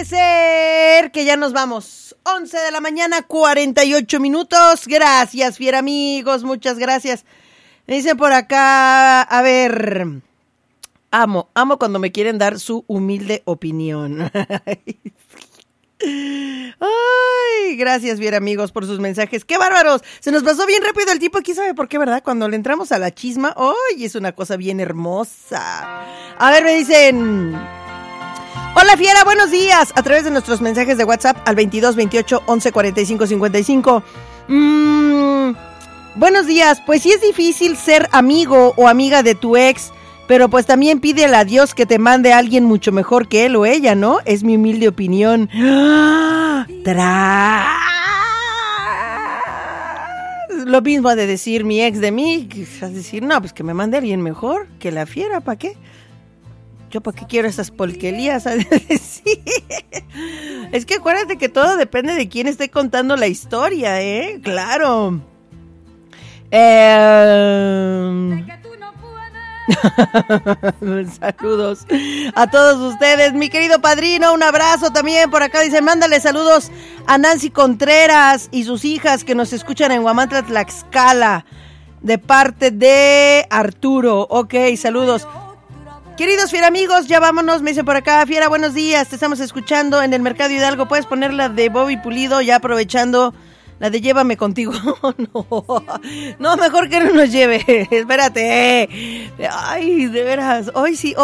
Parece ser que ya nos vamos. 11 de la mañana, 48 minutos. Gracias, fiera amigos, muchas gracias. Me dicen por acá, a ver, amo cuando me quieren dar su humilde opinión. Ay, gracias, fiera amigos, por sus mensajes. ¡Qué bárbaros! Se nos pasó bien rápido el tiempo. ¿Quién sabe por qué, verdad? Cuando le entramos a la chisma, ¡ay! Es una cosa bien hermosa. A ver, me dicen... Hola, fiera, buenos días. A través de nuestros mensajes de WhatsApp al 22 28 11 45 55. Buenos días. Pues sí es difícil ser amigo o amiga de tu ex, pero pues también pídele a Dios que te mande a alguien mucho mejor que él o ella, ¿no? Es mi humilde opinión. Lo mismo ha de decir mi ex de mí. Es decir, no, pues que me mande a alguien mejor que la fiera, ¿para qué? Yo para qué quiero esas porquerías. Sí. Es que acuérdate que todo depende de quién esté contando la historia, ¿eh? Claro. Saludos a todos ustedes, mi querido padrino, un abrazo también por acá. Dice, mándale saludos a Nancy Contreras y sus hijas que nos escuchan en Huamantla, Tlaxcala, de parte de Arturo. Ok, saludos. Queridos fiera amigos, ya vámonos, me dicen por acá, fiera, buenos días, te estamos escuchando en el Mercado Hidalgo, ¿puedes poner la de Bobby Pulido ya aprovechando la de llévame contigo? No, mejor que no nos lleve, espérate, ay, de veras, hoy sí,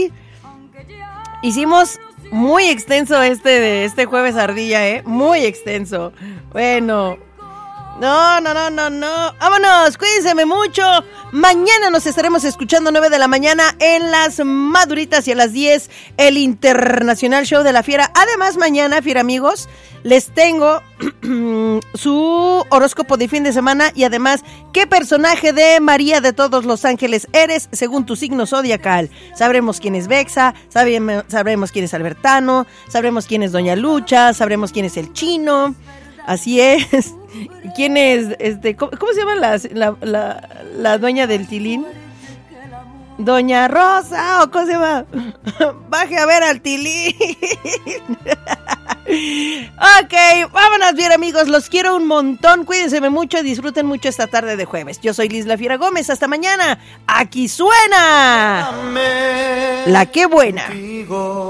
hicimos muy extenso este jueves ardilla, muy extenso, bueno... No. Vámonos, cuídense mucho. Mañana nos estaremos escuchando 9 de la mañana en Las Maduritas y a las 10 el Internacional Show de la Fiera. Además, mañana, fiera amigos, les tengo su horóscopo de fin de semana y además, ¿qué personaje de María de todos los ángeles eres según tu signo zodiacal? Sabremos quién es Bexa, sabremos quién es Albertano, sabremos quién es Doña Lucha, sabremos quién es el Chino. Así es. ¿Quién es? ¿Cómo se llama la dueña del tilín? Doña Rosa, ¿o cómo se llama? Baje a ver al tilín. Ok, vámonos bien amigos, los quiero un montón, cuídense mucho, disfruten mucho esta tarde de jueves. Yo soy Liz La Fiera Gómez, hasta mañana. Aquí suena La Qué Buena.